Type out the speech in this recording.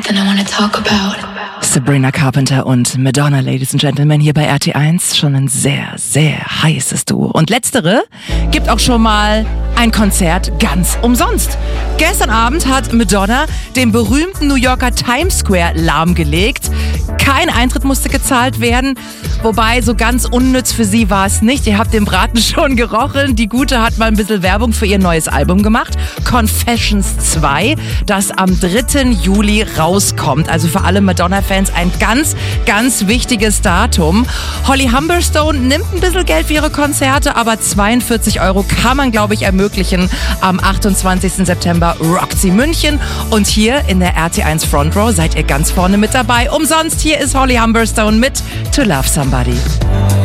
Then I wanna talk about Sabrina Carpenter und Madonna, Ladies and Gentlemen, hier bei RT1. Schon ein sehr, sehr heißes Duo. Und letztere gibt auch schon mal ein Konzert ganz umsonst. Gestern Abend hat Madonna den berühmten New Yorker Times Square lahmgelegt. Kein Eintritt musste gezahlt werden, wobei so ganz unnütz für sie war es nicht. Ihr habt den Braten schon gerochen. Die Gute hat mal ein bisschen Werbung für ihr neues Album gemacht, Confessions 2, das am 3. Juli rauskommt. Also für alle Madonna-Fans ein ganz, ganz wichtiges Datum. Holly Humberstone nimmt ein bisschen Geld für ihre Konzerte, aber 42 € kann man, glaube ich, ermöglichen. Am 28. September rockt sie München und hier in der RT1 Front Row seid ihr ganz vorne mit dabei. Umsonst, hier ist Holly Humberstone mit To Love Somebody.